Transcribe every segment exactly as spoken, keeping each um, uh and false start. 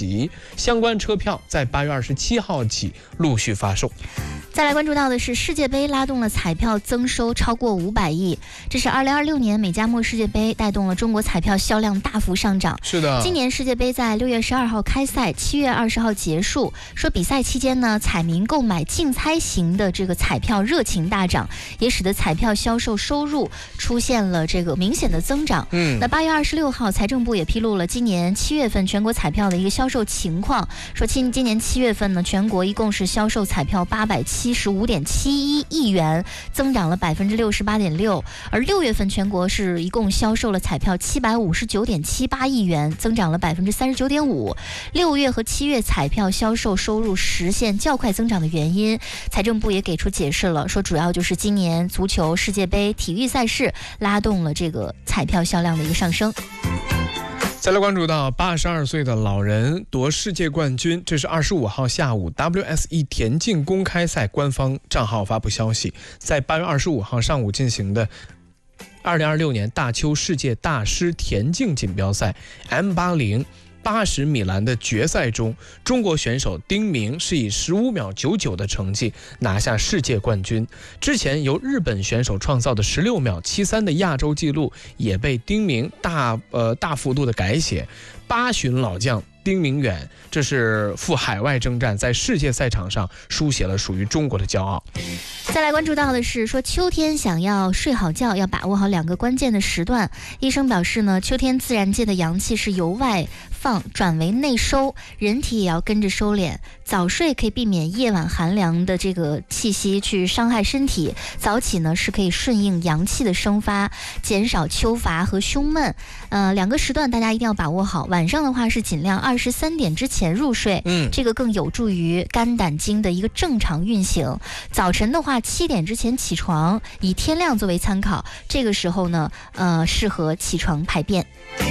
起，相关车票在八月二十七号起陆续发售。 再来关注到的是世界杯拉动了彩票增收超过五百亿，这是二零二六年美加墨世界杯带动了中国彩票销量大幅上涨。 是的， 今年世界杯在六月十二号开赛，七月二十号结束。说比赛期间呢，彩民购买竞猜型的这个彩票热情大涨，也使得彩票销售收入出现了这个明显的增长。 嗯， 那八月二十六号，财政部也披露了今年七月份全国彩票的一个销售情况，说今今年七月份呢，全国一共是销售彩票八百七十五点七一亿元，增长了百分之六十八点六。而六月份全国是一共销售了彩票七百五十九点七八亿元，增长了百分之三十九点五。六月和七月彩票销售收入实现较快增长的原因，财政部也给出解释了，说主要就是今年足球世界杯体育赛事拉动了这个彩票销量的一个上升。 再来关注到八十二岁的老人夺世界冠军，这是二十五号下午 W S E 田径公开赛官方账号发布消息，在八月二十五号上午进行的二零二六年大邱世界大师田径锦标赛 M 八十八十米栏的决赛中，中国选手丁明是以十五秒九九的成绩拿下世界冠军。之前由日本选手创造的十六秒七三的亚洲纪录也被丁明大呃大幅度的改写。八旬老将丁明远，这是赴海外征战，在世界赛场上书写了属于中国的骄傲。 再来关注到的是说，秋天想要睡好觉，要把握好两个关键的时段。医生表示呢，秋天自然界的阳气是由外放转为内收，人体也要跟着收敛。早睡可以避免夜晚寒凉的这个气息去伤害身体，早起呢是可以顺应阳气的生发，减少秋乏和胸闷。呃，两个时段大家一定要把握好。晚上的话是尽量二十三点之前入睡， 嗯， 这个更有助于肝胆经的一个正常运行。早晨的话，七点之前起床，以天亮作为参考，这个时候呢，呃，适合起床排便。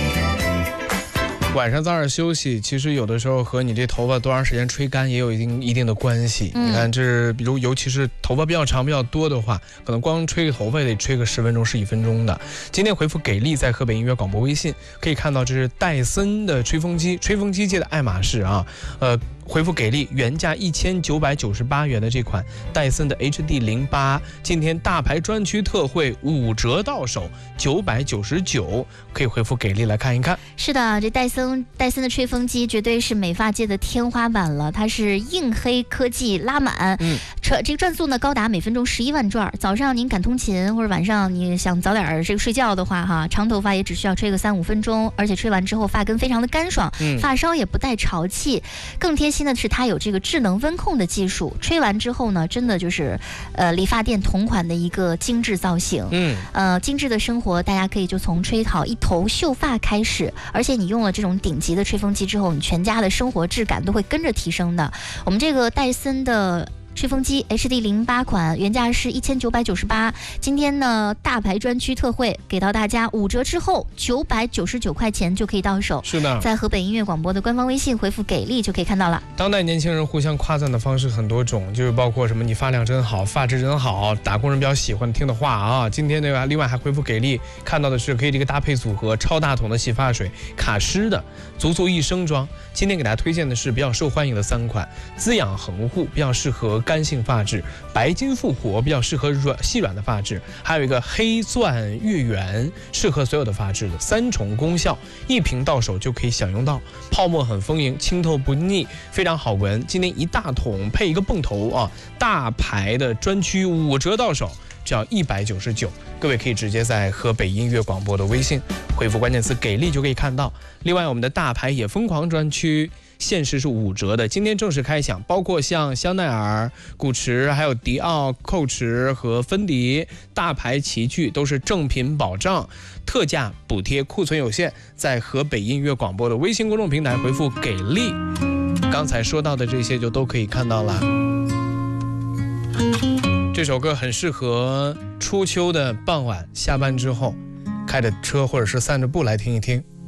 晚上早点休息，其实有的时候和你这头发多长时间吹干也有一定一定的关系。嗯、你看，这是比如尤其是头发比较长、比较多的话，可能光吹个头发也得吹个十分钟、十几分钟的。今天回复给力，在河北音乐广播微信可以看到，这是戴森的吹风机，吹风机界的爱马仕啊，呃。回复给力，原价一千九百九十八元的这款戴森的 H D 零八，今天大牌专区特惠五折到手，九百九十九，可以回复给力来看一看。 是的，这戴森戴森的吹风机绝对是美发界的天花板了，它是硬黑科技拉满， 嗯， 这个转速呢高达每分钟十一万转。早上您赶通勤或者晚上你想早点这个睡觉的话，哈，长头发也只需要吹个三五分钟，而且吹完之后发根非常的干爽， 嗯、 发梢也不带潮气，更贴心的是它有这个智能温控的技术，吹完之后呢，真的就是呃理发店同款的一个精致造型。 嗯， 呃，精致的生活大家可以就从吹好一头秀发开始，而且你用了这种顶级的吹风机之后，你全家的生活质感都会跟着提升的。我们这个戴森的吹风机 H D 零八款原价是一千九百九十八，今天呢大牌专区特惠给到大家五折之后九百九十九块钱就可以到手。 是的， 在河北音乐广播的官方微信回复给力就可以看到了。 当代年轻人互相夸赞的方式很多种，就是包括什么你发量真好，发质真好，打工人比较喜欢听的话啊。今天这个另外还回复给力，看到的是可以这个搭配组合超大桶的洗发水，卡诗的足足一升装。今天给大家推荐的是比较受欢迎的三款，滋养恒护比较适合干性发质，白金复活比较适合软细软的发质，还有一个黑钻月圆适合所有的发质的，三重功效，一瓶到手就可以享用到，泡沫很丰盈，清透不腻，非常好闻。今天一大桶配一个泵头啊，大牌的专区五折到手，只要一百九十九。各位可以直接在河北音乐广播的微信回复关键词给力就可以看到。另外我们的大牌也疯狂专区限时是五折的，今天正式开抢，包括像香奈儿、古驰、还有迪奥、蔻驰和芬迪大牌齐聚，都是正品保障，特价补贴，库存有限。在河北音乐广播的微信公众平台回复给力，刚才说到的这些就都可以看到了。这首歌很适合初秋的傍晚，下班之后开着车或者是散着步来听一听。